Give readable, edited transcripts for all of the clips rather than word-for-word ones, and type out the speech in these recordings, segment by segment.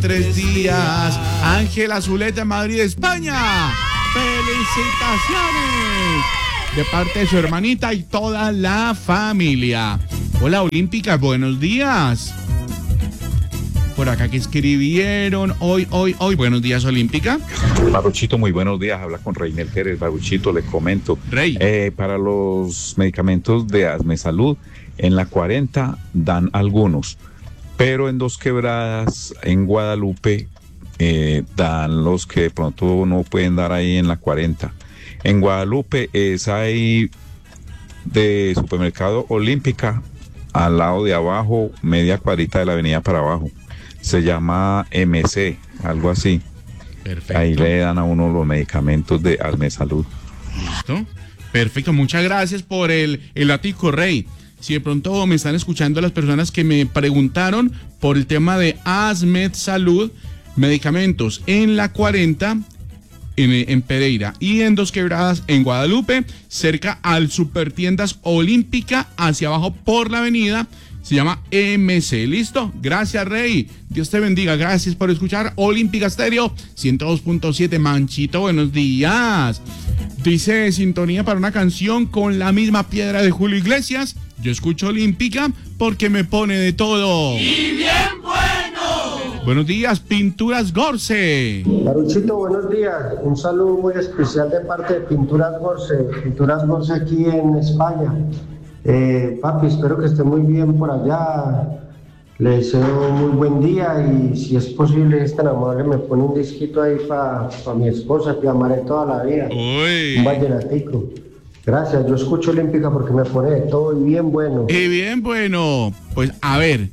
3 días. Ángela Zuleta en Madrid, España. ¡Felicitaciones! De parte de su hermanita y toda la familia. Hola, Olímpica, buenos días. Por acá que escribieron hoy. Buenos días, Olímpica. Baruchito, muy buenos días. Habla con Reynel Pérez. Baruchito, le comento. Rey. Para los medicamentos de Asme Salud, en la 40 dan algunos, pero en Dos Quebradas, en Guadalupe, dan los que de pronto no pueden dar ahí en la 40. En Guadalupe es ahí de Supermercado Olímpica, al lado de abajo, media cuadrita de la avenida para abajo. Se llama MC, algo así. Perfecto. Ahí le dan a uno los medicamentos de Asme Salud. Listo. Perfecto, muchas gracias por el ático, Rey. Si de pronto me están escuchando las personas que me preguntaron por el tema de Asmed Salud, medicamentos en la 40, en Pereira, y en Dos Quebradas, en Guadalupe, cerca al Supertiendas Olímpica, hacia abajo por la avenida, se llama MC. ¿Listo? Gracias, Rey. Dios te bendiga. Gracias por escuchar Olímpica Estéreo 102.7. Manchito, buenos días. Dice, sintonía para una canción con la misma piedra de Julio Iglesias. Yo escucho Olímpica porque me pone de todo. ¡Y bien bueno! Buenos días, Pinturas Gorce. Baruchito, buenos días. Un saludo muy especial de parte de Pinturas Gorce. Pinturas Gorce aquí en España. Papi, espero que esté muy bien por allá. Le deseo muy buen día y si es posible, es tan amable, me pone un disquito ahí para mi esposa, que amaré toda la vida. Uy. Un vallenatico. Gracias, yo escucho Olímpica porque me pone de todo y bien bueno. Y bien bueno. Pues a ver,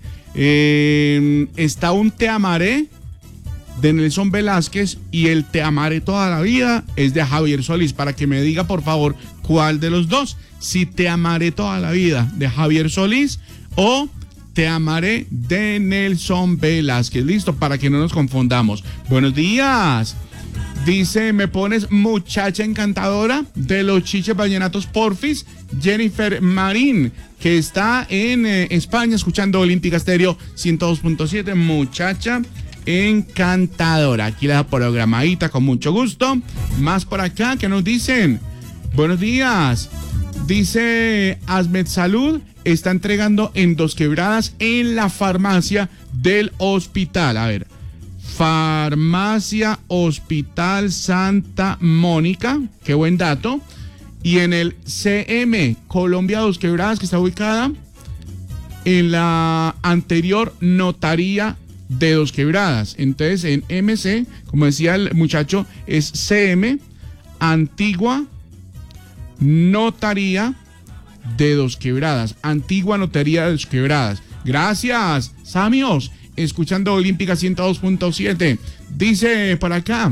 está un Te Amaré de Nelson Velázquez y el Te Amaré toda la vida es de Javier Solís, para que me diga por favor cuál de los dos, si Te Amaré toda la vida de Javier Solís o Te Amaré de Nelson Velázquez. Listo, para que no nos confundamos. Buenos días. Dice, me pones Muchacha Encantadora de los Chiches Vallenatos Porfis, Jennifer Marín, que está en España escuchando Olímpica Estéreo 102.7. Muchacha Encantadora. Aquí la programadita con mucho gusto. Más por acá, ¿qué nos dicen? Buenos días. Dice, Asmed Salud está entregando en Dos Quebradas en la farmacia del hospital. A ver, Farmacia Hospital Santa Mónica, qué buen dato. Y en el CM Colombia Dos Quebradas, que está ubicada en la anterior notaría de Dos Quebradas. Entonces en MC, como decía el muchacho, es CM Antigua Notaría de Dos Quebradas. Antigua Notaría de Dos Quebradas. Gracias, Samios. Escuchando Olímpica 102.7. Dice por acá,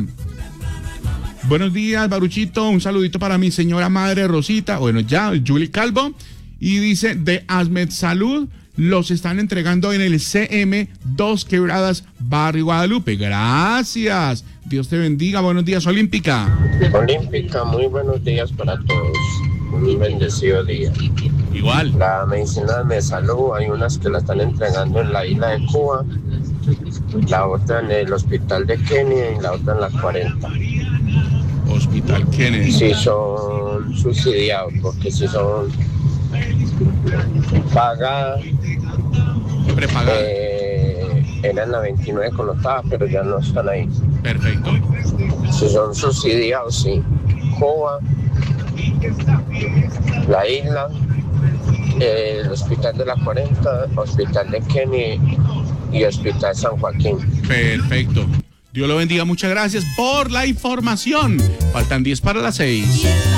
buenos días, Baruchito, un saludito para mi señora madre Rosita, bueno ya, Julie Calvo, y dice, de Asmed Salud los están entregando en el CM Dos Quebradas, Barrio Guadalupe. Gracias, Dios te bendiga. Buenos días, Olímpica. Olímpica, muy buenos días para todos. Un bendecido día. Igual. La medicina de salud, hay unas que la están entregando en la isla de Cuba, la otra en el hospital de Kenia y la otra en la 40. Hospital Kennedy. Sí son subsidiados, porque si son pagadas, Prepagadas. eran la 29 connotadas, pero ya no están ahí. Perfecto. Si son subsidiados, sí. Cuba, la isla, el hospital de la 40, hospital de Kenia y hospital San Joaquín. Perfecto. Dios lo bendiga, muchas gracias por la información. Faltan 10 para las 6.